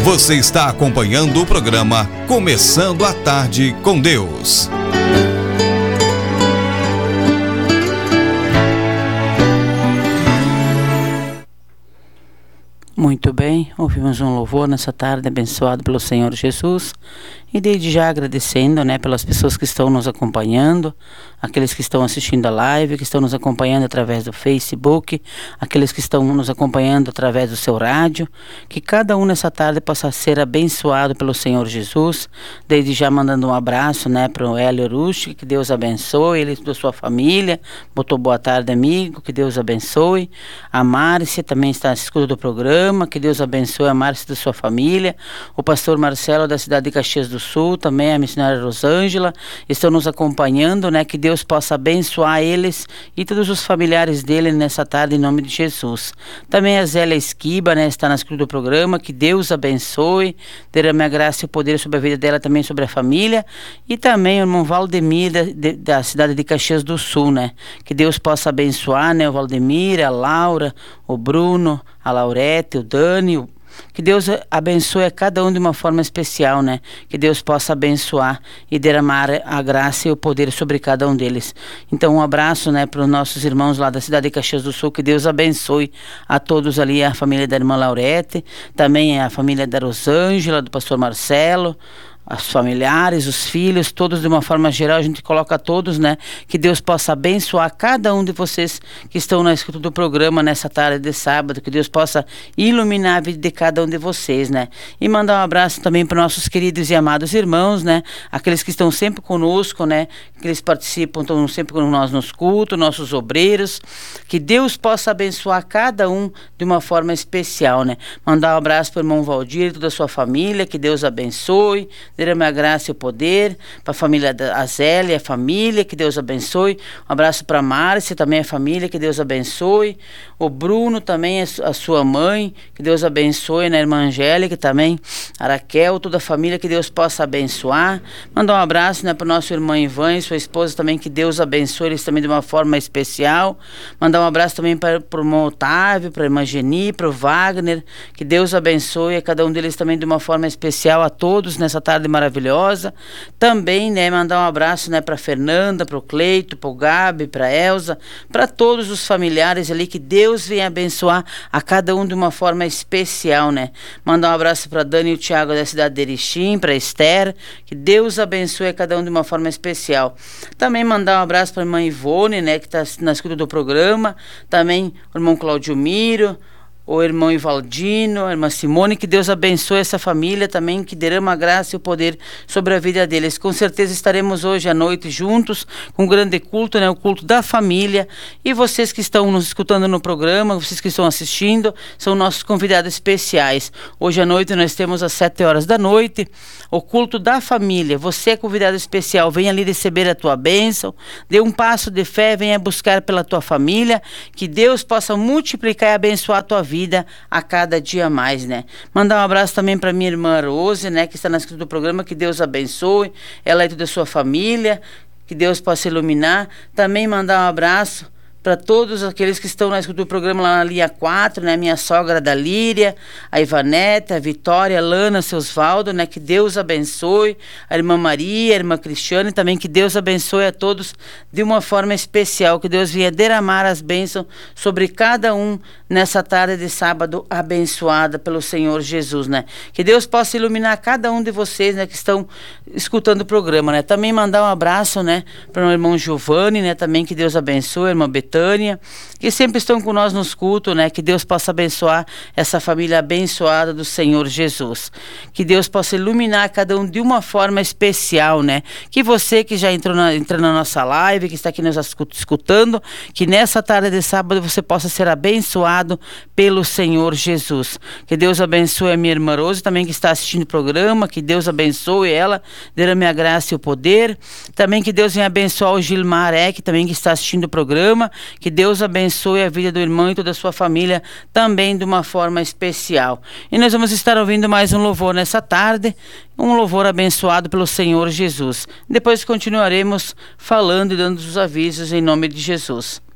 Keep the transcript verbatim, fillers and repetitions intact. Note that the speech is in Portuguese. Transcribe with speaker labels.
Speaker 1: Você está acompanhando o programa Começando a Tarde com Deus.
Speaker 2: Muito bem, ouvimos um louvor nessa tarde abençoado pelo Senhor Jesus e desde já agradecendo, né, pelas pessoas que estão nos acompanhando, aqueles que estão assistindo a live, que estão nos acompanhando através do Facebook, aqueles que estão nos acompanhando através do seu rádio, que cada um nessa tarde possa ser abençoado pelo Senhor Jesus, desde já mandando um abraço, né, para o Hélio Rusti, que Deus abençoe, ele e toda a sua família, botou boa tarde amigo, que Deus abençoe, a Márcia também está na escuta do programa, que Deus abençoe a Márcia e da sua família, o pastor Marcelo da cidade de Caxias do Sul, também a missionária Rosângela, estão nos acompanhando, né, que Deus possa abençoar eles e todos os familiares dele nessa tarde em nome de Jesus. Também a Zélia Esquiba, né, está na escuta do programa, que Deus abençoe, derrame a graça e o poder sobre a vida dela, também sobre a família, e também o irmão Valdemir da, de, da cidade de Caxias do Sul, né, que Deus possa abençoar, né, o Valdemir, a Laura, o Bruno, a Laurete, o Dani, o que Deus abençoe a cada um de uma forma especial, né? Que Deus possa abençoar e derramar a graça e o poder sobre cada um deles. Então um abraço, né, para os nossos irmãos lá da cidade de Caxias do Sul, que Deus abençoe a todos ali, a família da irmã Laurete, também a família da Rosângela, do pastor Marcelo, os familiares, os filhos, todos de uma forma geral, a gente coloca todos, né, que Deus possa abençoar cada um de vocês que estão na escuta do programa nessa tarde de sábado, que Deus possa iluminar a vida de cada um de vocês, né, e mandar um abraço também para nossos queridos e amados irmãos, né, aqueles que estão sempre conosco, né, que eles participam, estão sempre com nós nos cultos, nossos obreiros, que Deus possa abençoar cada um de uma forma especial, né, mandar um abraço para o irmão Valdir e toda a sua família, que Deus abençoe, derrame a graça e o poder para a família da Azélia, a família, que Deus abençoe. Um abraço para a Márcia, também a família, que Deus abençoe. O Bruno também, a sua mãe, que Deus abençoe, né, irmã Angélica também, a Raquel, toda a família, que Deus possa abençoar. Mandar um abraço, né, para o nosso irmão Ivan e sua esposa também, que Deus abençoe eles também de uma forma especial. Mandar um abraço também para, para o irmão Otávio, para a irmã Geni, para o Wagner, que Deus abençoe a cada um deles também de uma forma especial, a todos nessa tarde maravilhosa. Também, né, mandar um abraço, né, para Fernanda, para o Cleito, para o Gabi, para Elza, para todos os familiares ali, que Deus venha abençoar a cada um de uma forma especial, né. Mandar um abraço para Dani e o Thiago da cidade de Erechim, para Esther, que Deus abençoe a cada um de uma forma especial. Também mandar um abraço para a irmã Ivone, né, que está na escuta do programa, também o irmão Claudio Miro, o irmão Ivaldino, a irmã Simone, que Deus abençoe essa família também, que derrama a graça e o poder sobre a vida deles. Com certeza estaremos hoje à noite juntos, com um grande culto, né, o culto da família, e vocês que estão nos escutando no programa, vocês que estão assistindo, são nossos convidados especiais. Hoje à noite nós temos às sete horas da noite, o culto da família. Você é convidado especial, venha ali receber a tua bênção, dê um passo de fé, venha buscar pela tua família, que Deus possa multiplicar e abençoar a tua vida vida a cada dia mais, né? Mandar um abraço também para minha irmã Rose, né, que está na escuta do programa, que Deus abençoe, ela e toda a sua família, que Deus possa iluminar. Também mandar um abraço para todos aqueles que estão na escuta do programa lá na linha quatro, né? Minha sogra da Líria, a Ivanete, a Vitória, a Lana, seu Osvaldo, né? Que Deus abençoe, a irmã Maria, a irmã Cristiane, também que Deus abençoe a todos de uma forma especial, que Deus venha derramar as bênçãos sobre cada um nessa tarde de sábado abençoada pelo Senhor Jesus, né? Que Deus possa iluminar cada um de vocês, né? Que estão escutando o programa, né? Também mandar um abraço, né? Para o irmão Giovanni, né? Também que Deus abençoe, a irmã Betânia, que sempre estão com nós nos cultos, né? Que Deus possa abençoar essa família abençoada do Senhor Jesus. Que Deus possa iluminar cada um de uma forma especial, né? Que você que já entrou na, entrou na nossa live, que está aqui nos escutando, que nessa tarde de sábado você possa ser abençoado pelo Senhor Jesus. Que Deus abençoe a minha irmã Rose, também que está assistindo o programa, que Deus abençoe ela, derrame a graça e o poder. Também que Deus venha abençoar o Gilmar Eck, também que está assistindo o programa, que Deus abençoe a vida do irmão e toda a sua família também de uma forma especial. E nós vamos estar ouvindo mais um louvor nessa tarde, um louvor abençoado pelo Senhor Jesus. Depois continuaremos falando e dando os avisos em nome de Jesus.